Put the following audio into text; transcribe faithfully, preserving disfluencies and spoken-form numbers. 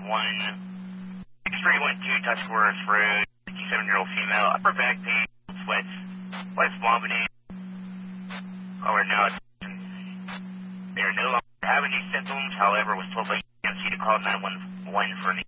one six three one two Tuscarawas Road, fifty-seven-year-old female, upper back pain, sweats, sweats vomiting, color now. They are no longer having these symptoms, however, was told by E M C to call nine one one for an